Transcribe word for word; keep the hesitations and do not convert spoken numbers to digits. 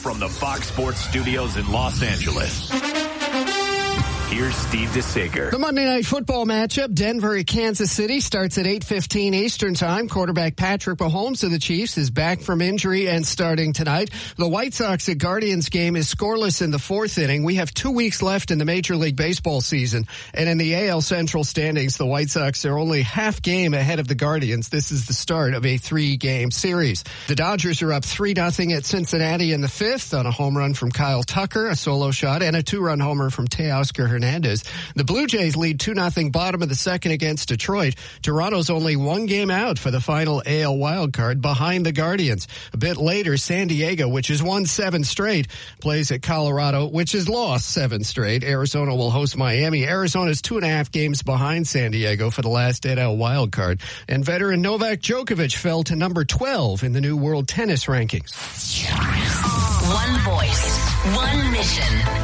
from the Fox Sports Studios in Los Angeles. Here's Steve DeSager. The Monday Night Football matchup, Denver at Kansas City, starts at eight fifteen Eastern Time. Quarterback Patrick Mahomes of the Chiefs is back from injury and starting tonight. The White Sox at Guardians game is scoreless in the fourth inning. We have two weeks left in the Major League Baseball season. And in the A L Central standings, the White Sox are only half game ahead of the Guardians. This is the start of a three-game series. The Dodgers are up three nothing at Cincinnati in the fifth on a home run from Kyle Tucker, a solo shot, and a two-run homer from Teoscar Hernandez. The Blue Jays lead two nothing bottom of the second against Detroit. Toronto's only one game out for the final A L wildcard behind the Guardians. A bit later, San Diego, which has won seven straight, plays at Colorado, which has lost seven straight. Arizona will host Miami. Arizona's two and a half games behind San Diego for the last A L wildcard. And veteran Novak Djokovic fell to number twelve in the new World Tennis rankings. One voice, one mission.